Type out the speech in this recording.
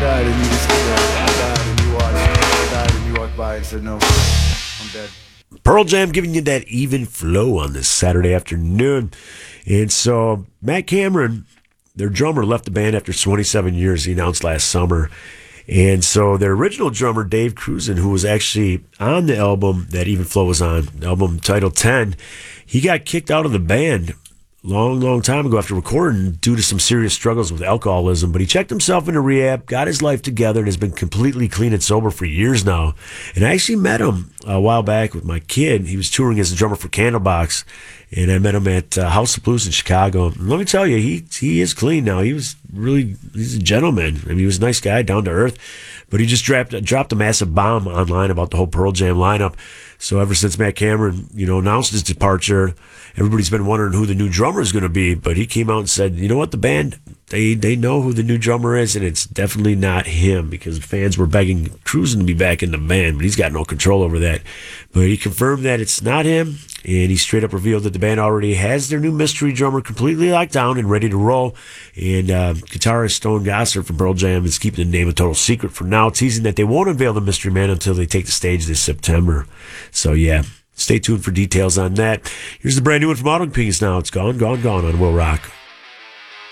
died and you just stood there. I died and you watched. I died and you walked by and said, no, I'm dead. Pearl Jam giving you that even flow on this Saturday afternoon. And so Matt Cameron, their drummer, left the band after 27 years, he announced last summer. And so their original drummer, Dave Cruzen, who was actually on the album that Even Flow was on, the album titled 10, he got kicked out of the band long time ago after recording due to some serious struggles with alcoholism. But he checked himself into rehab, got his life together, and has been completely clean and sober for years now. And I actually met him a while back with my kid. He was touring as a drummer for Candlebox, and I met him at House of Blues in Chicago. And let me tell you, he is clean now. He's a gentleman. I mean, he was a nice guy, down to earth. But he just dropped a massive bomb online about the whole Pearl Jam lineup. So ever since Matt Cameron, announced his departure, everybody's been wondering who the new drummer is going to be. But he came out and said, you know what, the band, they know who the new drummer is, and it's definitely not him, because fans were begging Cruzen to be back in the band, but he's got no control over that. But he confirmed that it's not him, and he straight up revealed that the band already has their new mystery drummer completely locked down and ready to roll. And guitarist Stone Gossard from Pearl Jam is keeping the name a total secret for now, teasing that they won't unveil the mystery man until they take the stage this September. So yeah, stay tuned for details on that. Here's the brand new one from Auto Opinions now. It's Gone, Gone, Gone on Will Rock.